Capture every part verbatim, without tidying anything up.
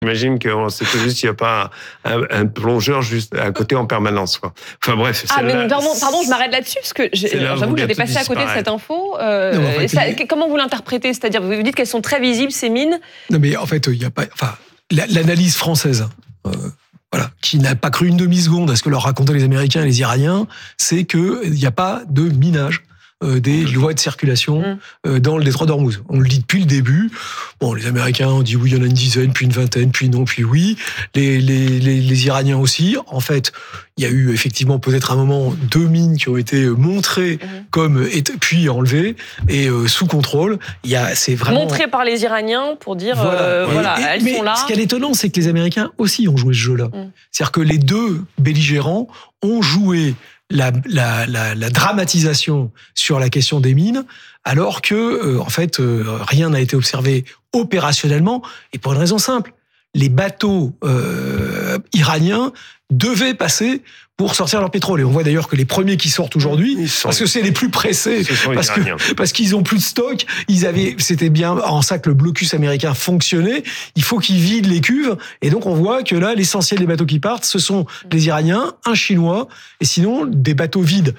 J'imagine qu'on sait tout juste qu'il n'y a pas un, un plongeur juste à côté en permanence, quoi. Enfin bref. Ah, mais là, pardon, pardon, je m'arrête là-dessus, parce que j'avoue que j'étais passé à côté de cette info. Euh, non, en fait, ça, mais... Comment vous l'interprétez? C'est-à-dire, vous dites qu'elles sont très visibles, ces mines? Non, mais en fait, il n'y a pas. Enfin, l'analyse française, euh, voilà, qui n'a pas cru une demi-seconde à ce que leur racontaient les Américains et les Iraniens, c'est qu'il n'y a pas de minage des lois de circulation mmh. dans le détroit d'Ormuz. On le dit depuis le début. Bon, les Américains ont dit oui, il y en a une dizaine, puis une vingtaine, puis non, puis oui. Les, les, les, les Iraniens aussi. En fait, il y a eu effectivement peut-être un moment deux mines qui ont été montrées mmh. comme puis enlevées et euh, sous contrôle. Il y a, c'est vraiment montrées par les Iraniens pour dire voilà, euh, et, voilà et, elles mais sont là. Ce qui est étonnant, c'est que les Américains aussi ont joué ce jeu-là. Mmh. C'est-à-dire que les deux belligérants ont joué La, la, la, la dramatisation sur la question des mines, alors que, euh, en fait, euh, rien n'a été observé opérationnellement, et pour une raison simple. Les bateaux euh, iraniens devaient passer pour sortir leur pétrole. Et on voit d'ailleurs que les premiers qui sortent aujourd'hui, parce que c'est les plus pressés, parce que parce qu'ils ont plus de stock, ils avaient, c'était bien en ça que le blocus américain fonctionnait. Il faut qu'ils vident les cuves, et donc on voit que là, l'essentiel des bateaux qui partent, ce sont les Iraniens, un Chinois, et sinon des bateaux vides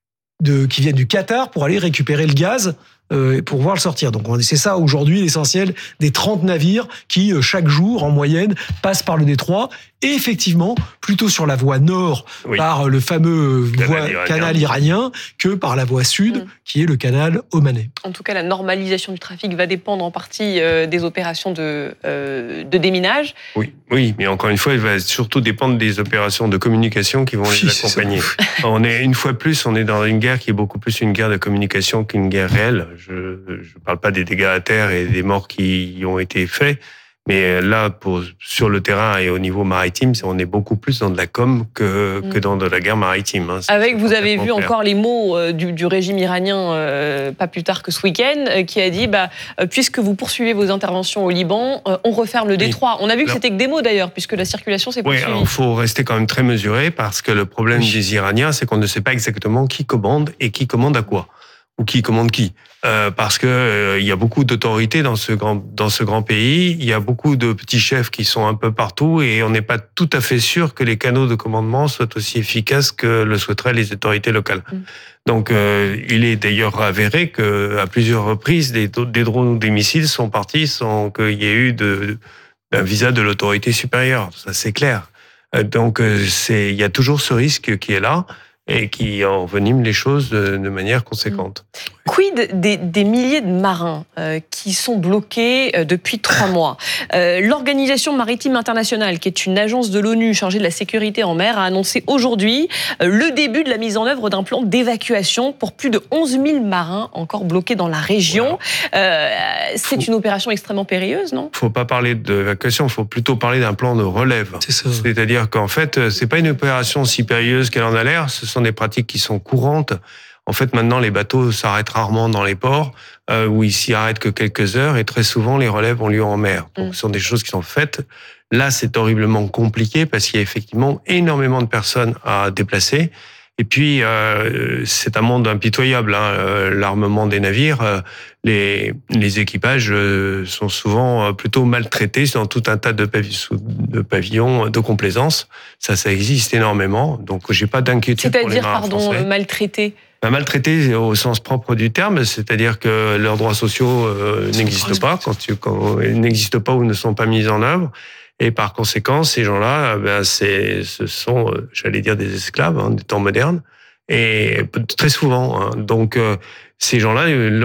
de qui viennent du Qatar pour aller récupérer le gaz. Euh, pour pouvoir le sortir. Donc c'est ça aujourd'hui l'essentiel des trente navires qui euh, chaque jour en moyenne passent par le détroit et effectivement plutôt sur la voie nord oui. par le fameux canal, voie, iranien. canal iranien que par la voie sud mmh. qui est le canal omanais. En tout cas, la normalisation du trafic va dépendre en partie euh, des opérations de, euh, de déminage. Oui, oui, mais encore une fois, il va surtout dépendre des opérations de communication qui vont oui, les accompagner. On est une fois de plus, on est dans une guerre qui est beaucoup plus une guerre de communication qu'une guerre réelle. Je ne parle pas des dégâts à terre et des morts qui y ont été faits, mais là, pour, sur le terrain et au niveau maritime, on est beaucoup plus dans de la com que, mmh. que dans de la guerre maritime. Hein. Avec, vous avez vu clair. encore les mots euh, du, du régime iranien, euh, pas plus tard que ce week-end, euh, qui a dit, bah, euh, puisque vous poursuivez vos interventions au Liban, euh, on referme le détroit. Oui. On a vu que c'était que des mots d'ailleurs, puisque la circulation s'est poursuivie. Oui, il faut rester quand même très mesuré, parce que le problème oui. des Iraniens, c'est qu'on ne sait pas exactement qui commande et qui commande à quoi. Ou qui commande qui, euh, parce que euh, il y a beaucoup d'autorités dans ce grand dans ce grand pays. Il y a beaucoup de petits chefs qui sont un peu partout, et on n'est pas tout à fait sûr que les canaux de commandement soient aussi efficaces que le souhaiteraient les autorités locales. Mmh. Donc, euh, il est d'ailleurs avéré que à plusieurs reprises, des, des drones ou des missiles sont partis sans qu'il y ait eu de, d'un visa de l'autorité supérieure. Ça, c'est clair. Donc, c'est il y a toujours ce risque qui est là, et qui envenime les choses de, de manière conséquente. Quid des, des milliers de marins euh, qui sont bloqués euh, depuis trois mois? euh, L'Organisation maritime internationale, qui est une agence de l'ONU chargée de la sécurité en mer, a annoncé aujourd'hui euh, le début de la mise en œuvre d'un plan d'évacuation pour plus de onze mille marins encore bloqués dans la région. Voilà. Euh, c'est faut... une opération extrêmement périlleuse, non? Il ne faut pas parler d'évacuation, il faut plutôt parler d'un plan de relève. C'est ça. C'est-à-dire qu'en fait, ce n'est pas une opération si périlleuse qu'elle en a l'air, ce sont des pratiques qui sont courantes. En fait, maintenant, les bateaux s'arrêtent rarement dans les ports, euh, où ils s'y arrêtent que quelques heures, et très souvent, les relèves ont lieu en mer. Donc, mmh. ce sont des choses qui sont faites. Là, c'est horriblement compliqué, parce qu'il y a effectivement énormément de personnes à déplacer. Et puis, euh, c'est un monde impitoyable, hein. Euh, l'armement des navires, euh, les, les équipages euh, sont souvent plutôt maltraités dans tout un tas de, pavi- de pavillons de complaisance. Ça, ça existe énormément. Donc, j'ai pas d'inquiétude pour les marins C'est-à-dire, pardon, maltraités? Ben, maltraités au sens propre du terme, c'est-à-dire que leurs droits sociaux euh, n'existent pas, quand, tu, quand ils n'existent pas ou ne sont pas mis en œuvre. Et par conséquent, ces gens-là, ben, c'est, ce sont, j'allais dire, des esclaves, hein, des temps modernes, et très souvent. Hein. Donc, euh, ces gens-là,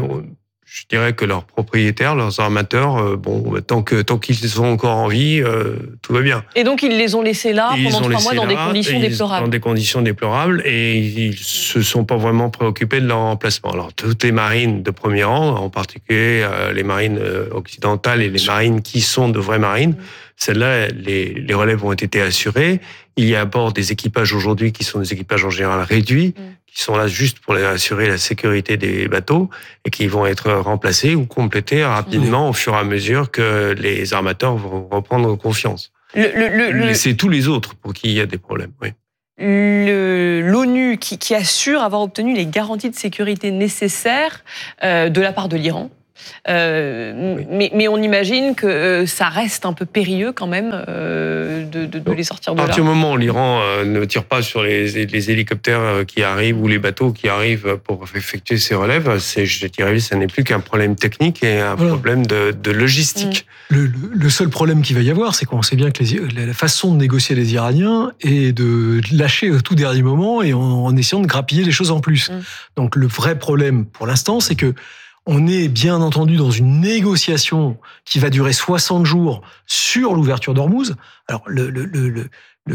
je dirais que leurs propriétaires, leurs armateurs, euh, bon, tant que tant qu'ils sont encore en vie, euh, tout va bien. Et donc, ils les ont laissés là et pendant trois mois dans là, des conditions déplorables. Dans des conditions déplorables, et ils se sont pas vraiment préoccupés de leur emplacement. Alors, toutes les marines de premier rang, en particulier euh, les marines occidentales et les marines qui sont de vraies marines, mmh. celles-là, les, les relèves ont été assurées. Il y a à bord des équipages aujourd'hui qui sont des équipages en général réduits, mmh. qui sont là juste pour assurer la sécurité des bateaux, et qui vont être remplacés ou complétés rapidement mmh. au fur et à mesure que les armateurs vont reprendre confiance. Le, le, le, le... C'est tous les autres pour qui il y a des problèmes, oui. Le, L'ONU qui, qui assure avoir obtenu les garanties de sécurité nécessaires euh, de la part de l'Iran. Euh, oui. mais, mais on imagine que euh, ça reste un peu périlleux quand même euh, de, de, de les sortir de là. À partir du moment où l'Iran euh, ne tire pas sur les, les hélicoptères qui arrivent ou les bateaux qui arrivent pour effectuer ces relèves, c'est, je dirais, ça n'est plus qu'un problème technique et un voilà. problème de, de logistique. Mmh. Le, le seul problème qu'il va y avoir, c'est qu'on sait bien que les, la façon de négocier les Iraniens est de lâcher au tout dernier moment et en, en essayant de grappiller les choses en plus. Mmh. Donc le vrai problème pour l'instant, c'est que on est bien entendu dans une négociation qui va durer soixante jours sur l'ouverture d'Ormuz. Alors le, le, le, le,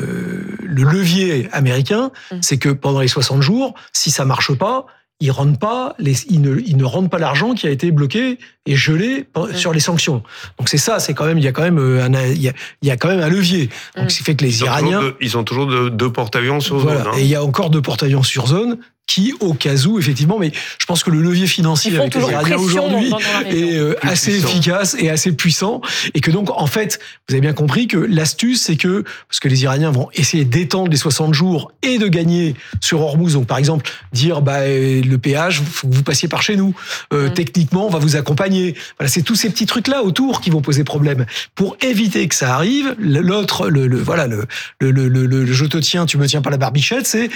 le levier américain, mmh. c'est que pendant les soixante jours, si ça marche pas, ils rendent pas les, ils ne, ils ne rendent pas l'argent qui a été bloqué et gelé mmh. sur les sanctions. Donc c'est ça, c'est quand même, il y a quand même un, il y a, il y a quand même un levier. Donc mmh. ce qui fait que les ils Iraniens, ont deux, ils ont toujours deux, deux porte-avions sur voilà, zone. Hein. Et il y a encore deux porte-avions sur zone. Qui, au cas où, effectivement, mais je pense que le levier financier avec les Iraniens aujourd'hui est euh, assez puissant. efficace et assez puissant, et que donc, en fait, vous avez bien compris que l'astuce, c'est que, parce que les Iraniens vont essayer d'étendre les soixante jours et de gagner sur Hormuz, donc par exemple, dire, bah, le péage, faut que vous passiez par chez nous, euh, mmh. techniquement, on va vous accompagner. Voilà, c'est tous ces petits trucs-là autour qui vont poser problème. Pour éviter que ça arrive, l'autre, le, le voilà, le, le, le, le, le je te tiens, tu me tiens pas la barbichette, c'est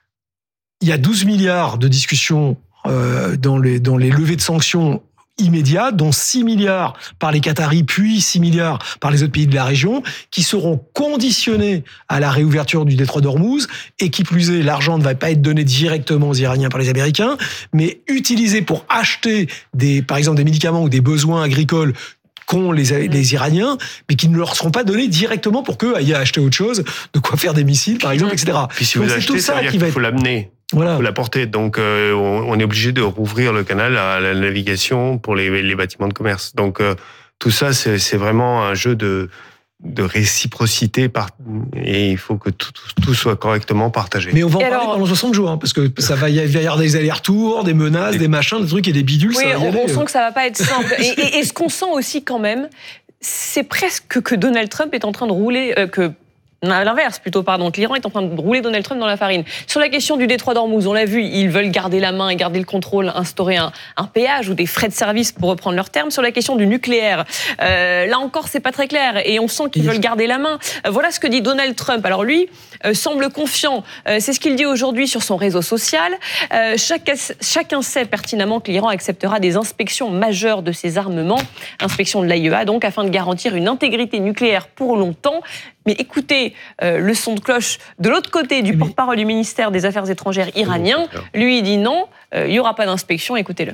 il y a douze milliards de discussions euh, dans, les, dans les levées de sanctions immédiates, dont six milliards par les Qataris, puis six milliards par les autres pays de la région, qui seront conditionnés à la réouverture du détroit d'Ormuz, et qui plus est, l'argent ne va pas être donné directement aux Iraniens par les Américains, mais utilisé pour acheter, des, par exemple, des médicaments ou des besoins agricoles qu'ont les, les Iraniens, mais qui ne leur seront pas donnés directement pour qu'eux aillent acheter autre chose, de quoi faire des missiles, par exemple, et cetera. Puis si vous Donc, achetez, ça veut dire qu'il faut l'amener. Voilà. Faut la porter. Donc, euh, on est obligé de rouvrir le canal à la navigation pour les, les bâtiments de commerce. Donc, euh, tout ça, c'est, c'est vraiment un jeu de, de réciprocité par, et il faut que tout, tout soit correctement partagé. Mais on va en et parler alors, pendant soixante jours, hein, parce que ça va y avoir des allers-retours, des menaces, et... des machins, des trucs et des bidules. Oui, ça va y on, aller. on sent que ça va pas être simple. et, et, et ce qu'on sent aussi quand même, c'est presque que Donald Trump est en train de rouler, euh, que à l'inverse, plutôt, pardon, que l'Iran est en train de rouler Donald Trump dans la farine. Sur la question du détroit d'Ormuz, on l'a vu, ils veulent garder la main et garder le contrôle, instaurer un, un péage ou des frais de service, pour reprendre leurs termes. Sur la question du nucléaire, euh, là encore, c'est pas très clair, et on sent qu'ils veulent garder la main. Euh, voilà ce que dit Donald Trump. Alors lui euh, semble confiant. Euh, c'est ce qu'il dit aujourd'hui sur son réseau social. Euh, chaque, chacun sait pertinemment que l'Iran acceptera des inspections majeures de ses armements, inspection de l'A I E A donc, afin de garantir une intégrité nucléaire pour longtemps. Mais écoutez euh, le son de cloche de l'autre côté du porte-parole du ministère des Affaires étrangères iranien. Lui, il dit non, il euh, n'y aura pas d'inspection, écoutez-le.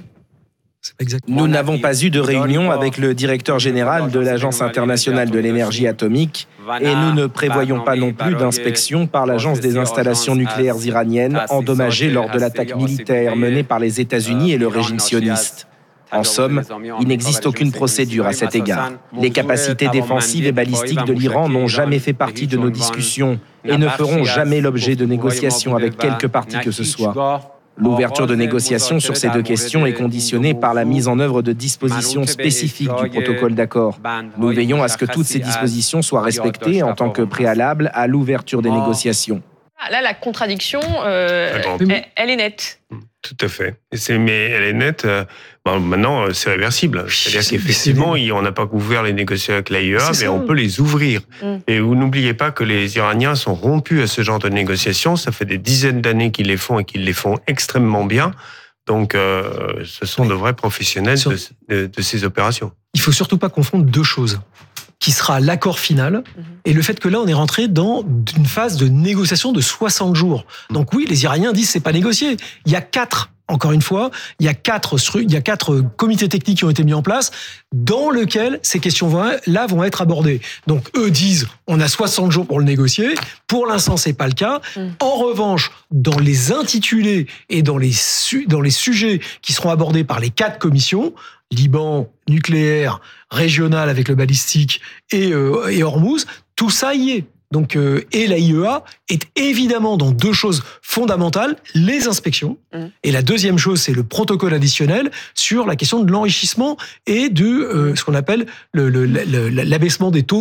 Nous n'avons pas eu de réunion avec le directeur général de l'Agence internationale de l'énergie atomique et nous ne prévoyons pas non plus d'inspection par l'Agence des installations nucléaires iraniennes endommagées lors de l'attaque militaire menée par les États-Unis et le régime sioniste. En somme, il n'existe aucune procédure à cet égard. Les capacités défensives et balistiques de l'Iran n'ont jamais fait partie de nos discussions et ne feront jamais l'objet de négociations avec quelque parti que ce soit. L'ouverture de négociations sur ces deux questions est conditionnée par la mise en œuvre de dispositions spécifiques du protocole d'accord. Nous veillons à ce que toutes ces dispositions soient respectées en tant que préalable à l'ouverture des négociations. Là, la contradiction, euh, elle, elle est nette. Tout à fait. C'est, mais elle est nette. Euh, bon, maintenant, c'est réversible. C'est-à-dire qu'effectivement, on n'a pas ouvert les négociations avec l'A I E A, mais on peut les ouvrir. Mm. Et vous n'oubliez pas que les Iraniens sont rompus à ce genre de négociations. Ça fait des dizaines d'années qu'ils les font et qu'ils les font extrêmement bien. Donc, euh, ce sont de vrais professionnels de, de, de ces opérations. Il faut surtout pas confondre deux choses, qui sera l'accord final, mmh. et le fait que là, on est rentré dans une phase de négociation de soixante jours. Donc oui, les Iraniens disent c'est pas négocié. Il y a quatre, encore une fois, il y a quatre, il y a quatre comités techniques qui ont été mis en place, dans lesquels ces questions-là vont être abordées. Donc eux disent, on a soixante jours pour le négocier. Pour l'instant, c'est pas le cas. Mmh. En revanche, dans les intitulés et dans les, su- dans les sujets qui seront abordés par les quatre commissions, Liban, nucléaire, régional avec le balistique et, euh, et Hormuz, tout ça y est. Donc, euh, et l'A I E A est évidemment dans deux choses fondamentales, les inspections, mmh. et la deuxième chose, c'est le protocole additionnel sur la question de l'enrichissement et de euh, ce qu'on appelle le, le, le, l'abaissement des taux mmh.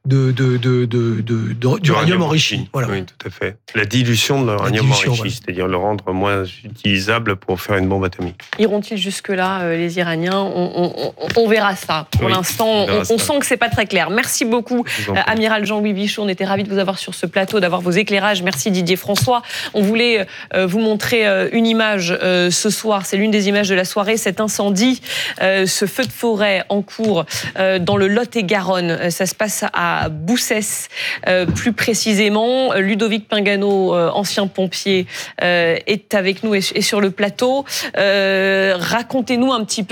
de, de, de, de, de, de d'uranium enrichi. Voilà. Oui, tout à fait. La dilution de l'uranium enrichi, voilà. C'est-à-dire le rendre moins utilisable pour faire une bombe atomique. Iront-ils jusque-là, euh, les Iraniens on, on, on, on verra ça. Pour oui, l'instant, on, on, on sent que c'est pas très clair. Merci beaucoup, euh, Amiral Jean-Louis Bichot. On était ravis de vous avoir sur ce plateau, d'avoir vos éclairages. Merci Didier François. On voulait euh, vous montrer euh, une image euh, ce soir. C'est l'une des images de la soirée. Cet incendie, euh, ce feu de forêt en cours euh, dans le Lot-et-Garonne. Ça se passe à Boussès, euh, plus précisément. Ludovic Pingano, euh, ancien pompier, euh, est avec nous et, et sur le plateau. Euh, racontez-nous un petit peu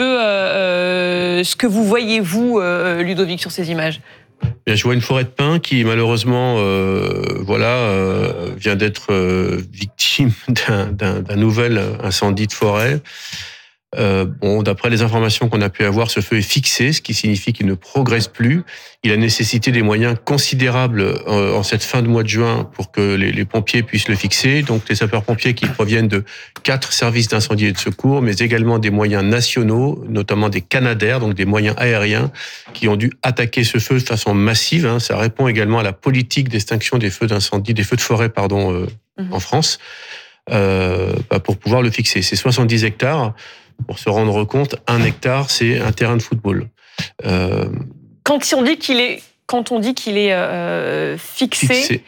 euh, ce que vous voyez, vous, euh, Ludovic, sur ces images. Bien, je vois une forêt de pins qui, malheureusement, euh, voilà, euh, vient d'être euh, victime d'un, d'un, d'un nouvel incendie de forêt. Euh, bon, d'après les informations qu'on a pu avoir, ce feu est fixé, ce qui signifie qu'il ne progresse plus. Il a nécessité des moyens considérables euh, en cette fin de mois de juin pour que les, les pompiers puissent le fixer. Donc, les sapeurs-pompiers qui proviennent de quatre services d'incendie et de secours, mais également des moyens nationaux, notamment des Canadair, donc des moyens aériens, qui ont dû attaquer ce feu de façon massive. Hein. Ça répond également à la politique d'extinction des feux d'incendie, des feux de forêt, pardon, euh, mmh. en France, euh, bah, pour pouvoir le fixer. C'est soixante-dix hectares. Pour se rendre compte, un hectare, c'est un terrain de football. Euh... Quand on dit qu'il est, quand on dit qu'il est euh, fixé, fixé.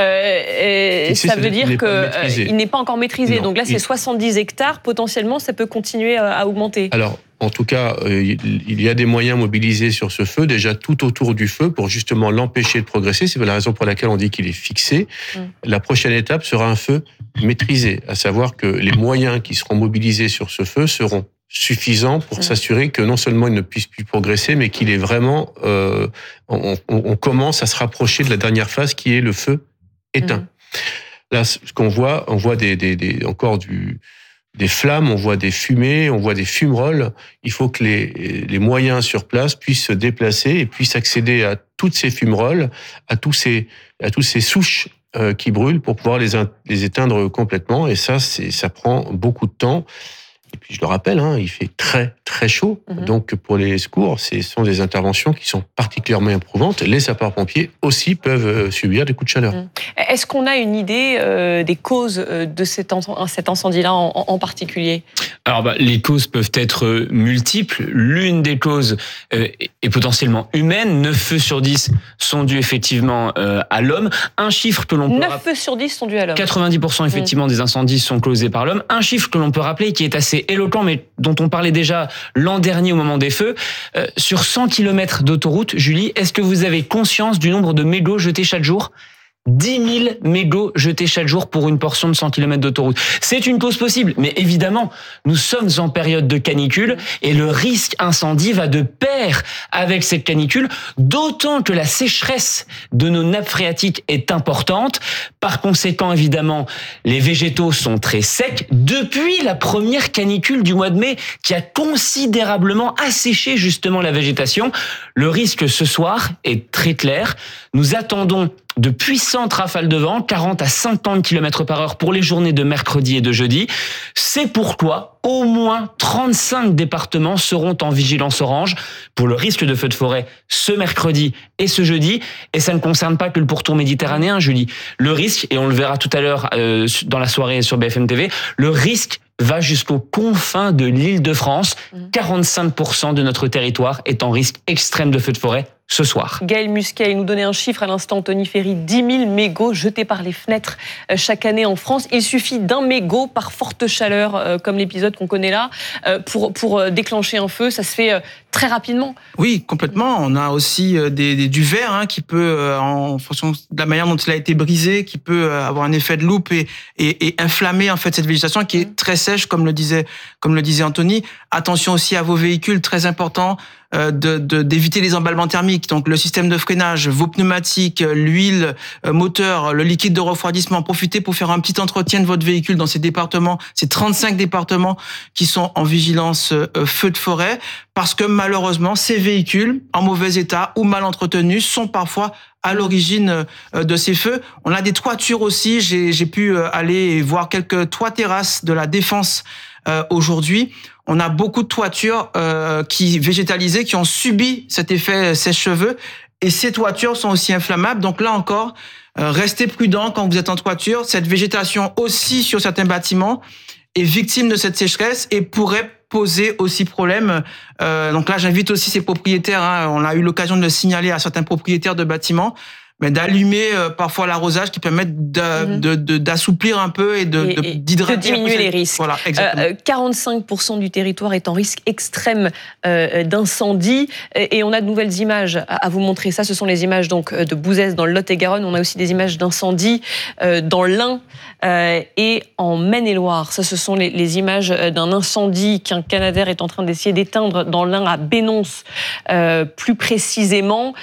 Euh, fixé, ça veut dire qu'il euh, n'est pas encore maîtrisé. Non, Donc là, c'est il... soixante-dix hectares. Potentiellement, ça peut continuer à augmenter. Alors, en tout cas, euh, il y a des moyens mobilisés sur ce feu, déjà tout autour du feu, pour justement l'empêcher de progresser. C'est la raison pour laquelle on dit qu'il est fixé. Mmh. La prochaine étape sera un feu maîtrisé, à savoir que les moyens qui seront mobilisés sur ce feu seront suffisants pour mmh. s'assurer que non seulement il ne puisse plus progresser, mais qu'il est vraiment... Euh, on, on, on commence à se rapprocher de la dernière phase qui est le feu éteint. Mmh. Là, ce qu'on voit, on voit des, des, des, encore du... des flammes, on voit des fumées, on voit des fumerolles. Il faut que les, les moyens sur place puissent se déplacer et puissent accéder à toutes ces fumerolles, à tous ces, à tous ces souches euh, qui brûlent pour pouvoir les, les éteindre complètement. Et ça, c'est, ça prend beaucoup de temps. Et puis, je le rappelle, hein, il fait très, très chaud. Mmh. Donc, pour les secours, ce sont des interventions qui sont particulièrement éprouvantes. Les sapeurs-pompiers aussi peuvent subir des coups de chaleur. Mmh. Est-ce qu'on a une idée euh, des causes de cet, en- cet incendie-là en, en particulier ? Alors, bah, les causes peuvent être multiples. L'une des causes euh, est potentiellement humaine. neuf feux sur dix sont dus effectivement euh, à l'homme. Un chiffre que l'on peut... neuf feux sur dix sont dus à l'homme. quatre-vingt-dix pour cent effectivement mmh. des incendies sont causés par l'homme. Un chiffre que l'on peut rappeler qui est assez éloquent, mais dont on parlait déjà l'an dernier au moment des feux. Euh, sur cent kilomètres d'autoroute, Julie, est-ce que vous avez conscience du nombre de mégots jetés chaque jour ? dix mille mégots jetés chaque jour pour une portion de cent kilomètres d'autoroute. C'est une cause possible, mais évidemment, nous sommes en période de canicule et le risque incendie va de pair avec cette canicule, d'autant que la sécheresse de nos nappes phréatiques est importante. Par conséquent, évidemment, les végétaux sont très secs depuis la première canicule du mois de mai qui a considérablement asséché justement la végétation. Le risque ce soir est très clair. Nous attendons de puissantes rafales de vent, quarante à cinquante kilomètres par heure pour les journées de mercredi et de jeudi. C'est pourquoi au moins trente-cinq départements seront en vigilance orange pour le risque de feu de forêt ce mercredi et ce jeudi. Et ça ne concerne pas que le pourtour méditerranéen, Julie. Le risque, et on le verra tout à l'heure euh, dans la soirée sur B F M T V, le risque va jusqu'aux confins de l'Île-de-France. quarante-cinq pour cent de notre territoire est en risque extrême de feu de forêt ce soir. Gaël Musquet, il nous donnait un chiffre à l'instant, Tony Ferry, dix mille mégots jetés par les fenêtres chaque année en France. Il suffit d'un mégot par forte chaleur, comme l'épisode qu'on connaît là, pour, pour déclencher un feu. Ça se fait très rapidement. Oui, complètement. On a aussi des, des, du verre hein, qui peut, en fonction de la manière dont il a été brisé, qui peut avoir un effet de loupe et, et, et inflammer en fait cette végétation qui est très sèche, comme le disait, comme le disait Anthony. Attention aussi à vos véhicules, très important. De, de, d'éviter les emballements thermiques, donc le système de freinage, vos pneumatiques, l'huile, moteur, le liquide de refroidissement. Profitez pour faire un petit entretien de votre véhicule dans ces départements, ces trente-cinq départements qui sont en vigilance euh, feu de forêt, parce que malheureusement, ces véhicules en mauvais état ou mal entretenus sont parfois à l'origine de ces feux. On a des toitures aussi. J'ai, j'ai pu aller voir quelques toits terrasses de la Défense euh, aujourd'hui. On a beaucoup de toitures euh, qui végétalisées qui ont subi cet effet sèche-cheveux Et ces toitures sont aussi inflammables. Donc là encore, euh, restez prudent quand vous êtes en toiture. Cette végétation aussi sur certains bâtiments est victime de cette sécheresse et pourrait poser aussi problème. Euh, donc là, j'invite aussi ces propriétaires, hein, on a eu l'occasion de le signaler à certains propriétaires de bâtiments, mais d'allumer euh, parfois l'arrosage qui permet de, mm-hmm. de, de, d'assouplir un peu et, de, et, de, et d'hydrater. de diminuer les risques. Voilà, exactement. Euh, quarante-cinq pour cent du territoire est en risque extrême euh, d'incendie et, et on a de nouvelles images à, à vous montrer. Ça, ce sont les images donc de Bouzès dans le Lot-et-Garonne. On a aussi des images d'incendie euh, dans l'Ain euh, et en Maine-et-Loire. Ça, ce sont les, les images d'un incendie qu'un Canadair est en train d'essayer d'éteindre dans l'Ain à Bénonce, euh, plus précisément.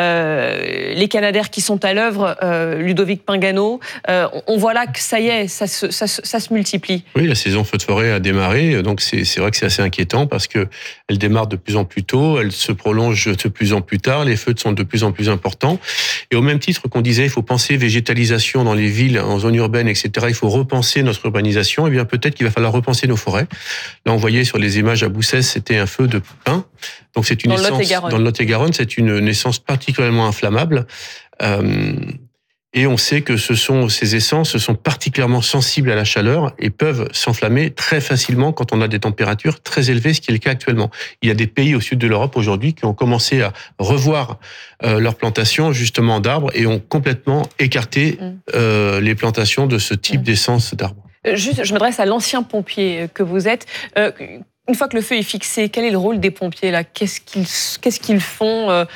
Euh, les Canadaires qui sont à l'œuvre, euh, Ludovic Pingano, euh, on voit là que ça y est, ça se, ça, ça se multiplie. Oui, la saison feu de forêt a démarré, donc c'est, c'est vrai que c'est assez inquiétant parce que elle démarre de plus en plus tôt, elle se prolonge de plus en plus tard, les feux sont de plus en plus importants. Et au même titre qu'on disait, il faut penser végétalisation dans les villes, en zone urbaine, et cetera. Il faut repenser notre urbanisation. Et bien peut-être qu'il va falloir repenser nos forêts. Là, on voyait sur les images à Boussès, c'était un feu de pin. Donc c'est une dans essence le dans le Lot-et-Garonne, c'est une, une essence particulièrement inflammable. Euh, et on sait que ce sont, ces essences sont particulièrement sensibles à la chaleur et peuvent s'enflammer très facilement quand on a des températures très élevées, ce qui est le cas actuellement. Il y a des pays au sud de l'Europe aujourd'hui qui ont commencé à revoir euh, leurs plantations justement d'arbres et ont complètement écarté euh, les plantations de ce type mmh. d'essence d'arbres. Juste, je m'adresse à l'ancien pompier que vous êtes. Euh, Une fois que le feu est fixé, quel est le rôle des pompiers là ? Qu'est-ce qu'ils, qu'est-ce qu'ils font euh,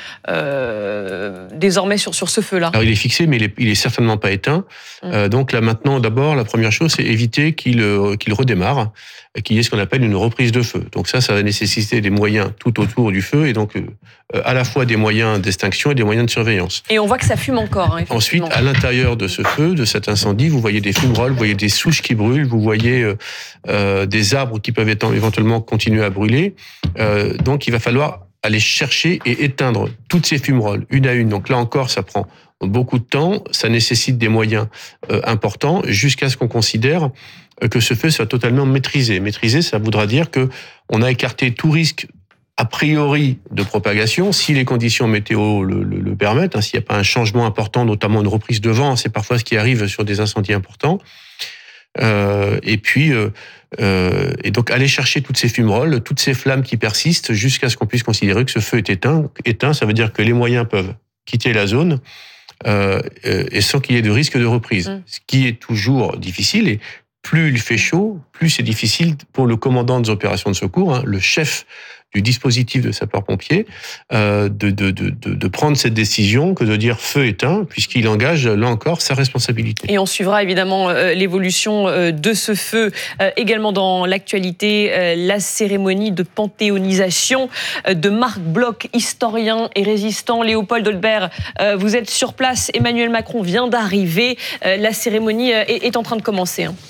euh, désormais sur, sur ce feu-là ? Alors il est fixé, mais il est, il est certainement pas éteint. Mmh. Euh, donc là maintenant, d'abord, la première chose, c'est éviter qu'il, qu'il redémarre, qu'il y ait ce qu'on appelle une reprise de feu. Donc ça, ça va nécessiter des moyens tout autour du feu, et donc euh, à la fois des moyens d'extinction et des moyens de surveillance. Et on voit que ça fume encore. Hein, Ensuite, à l'intérieur de ce feu, de cet incendie, vous voyez des fumerolles, vous voyez des souches qui brûlent, vous voyez euh, euh, des arbres qui peuvent être éventuellement continuer à brûler. Euh, donc, il va falloir aller chercher et éteindre toutes ces fumerolles, une à une. Donc là encore, ça prend beaucoup de temps, ça nécessite des moyens euh, importants, jusqu'à ce qu'on considère que ce feu soit totalement maîtrisé. Maîtrisé, ça voudra dire que on a écarté tout risque a priori de propagation, si les conditions météo le, le, le permettent, hein, s'il n'y a pas un changement important, notamment une reprise de vent, c'est parfois ce qui arrive sur des incendies importants. Euh, et puis, euh, euh, et donc aller chercher toutes ces fumerolles, toutes ces flammes qui persistent, jusqu'à ce qu'on puisse considérer que ce feu est éteint. Éteint, ça veut dire que les moyens peuvent quitter la zone euh, et sans qu'il y ait de risque de reprise, mmh. ce qui est toujours difficile. Et plus il fait chaud, plus c'est difficile pour le commandant des opérations de secours, hein, le chef du dispositif de sapeurs-pompiers, euh, de, de, de, de prendre cette décision que de dire feu éteint, puisqu'il engage, là encore, sa responsabilité. Et on suivra évidemment euh, l'évolution euh, de ce feu. Euh, également dans l'actualité, euh, la cérémonie de panthéonisation euh, de Marc Bloch, historien et résistant. Léopold Olbert, euh, vous êtes sur place. Emmanuel Macron vient d'arriver. Euh, la cérémonie euh, est, est en train de commencer. Hein.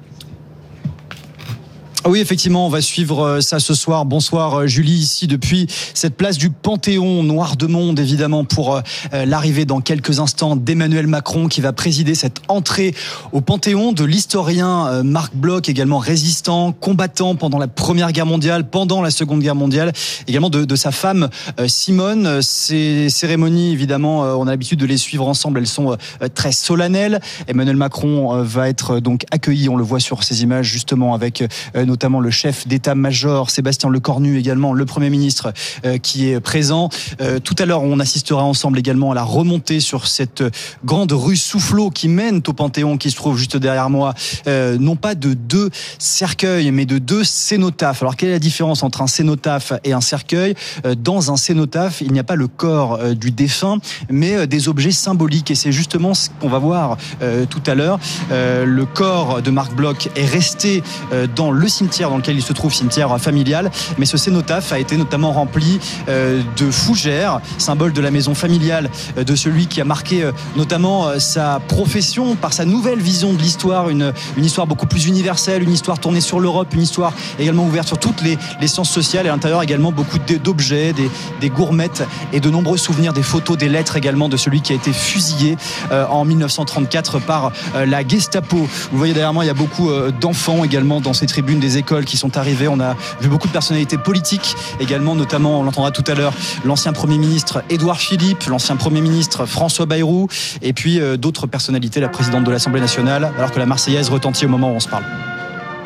Oui, effectivement, on va suivre ça ce soir. Bonsoir Julie, ici depuis cette place du Panthéon, noir de monde évidemment, pour l'arrivée dans quelques instants d'Emmanuel Macron qui va présider cette entrée au Panthéon de l'historien Marc Bloch, également résistant, combattant pendant la Première Guerre mondiale, pendant la Seconde Guerre mondiale, également de, de sa femme Simone. Ces cérémonies, évidemment, on a l'habitude de les suivre ensemble, elles sont très solennelles. Emmanuel Macron va être donc accueilli, on le voit sur ces images justement, avec notamment le chef d'état-major Sébastien Lecornu, également le Premier ministre euh, qui est présent. Euh, tout à l'heure, on assistera ensemble également à la remontée sur cette grande rue Soufflot qui mène au Panthéon, qui se trouve juste derrière moi, euh, non pas de deux cercueils, mais de deux cénotaphes. Alors, quelle est la différence entre un cénotaphe et un cercueil ? euh, Dans un cénotaphe, il n'y a pas le corps euh, du défunt, mais euh, des objets symboliques. Et c'est justement ce qu'on va voir euh, tout à l'heure. Euh, le corps de Marc Bloch est resté euh, dans le cimetière dans lequel il se trouve, cimetière familial, mais ce cénotaphe a été notamment rempli euh, de fougères, symbole de la maison familiale, euh, de celui qui a marqué euh, notamment euh, sa profession par sa nouvelle vision de l'histoire, une, une histoire beaucoup plus universelle, une histoire tournée sur l'Europe, une histoire également ouverte sur toutes les, les sciences sociales, et à l'intérieur également beaucoup d'objets, des, des gourmettes et de nombreux souvenirs, des photos, des lettres également de celui qui a été fusillé euh, en mille neuf cent trente-quatre par euh, la Gestapo. Vous voyez derrière moi, il y a beaucoup euh, d'enfants également dans ces tribunes, des des écoles qui sont arrivés. On a vu beaucoup de personnalités politiques également, notamment, on l'entendra tout à l'heure, l'ancien Premier ministre Édouard Philippe, l'ancien Premier ministre François Bayrou, et puis euh, d'autres personnalités, la présidente de l'Assemblée nationale, alors que la Marseillaise retentit au moment où on se parle.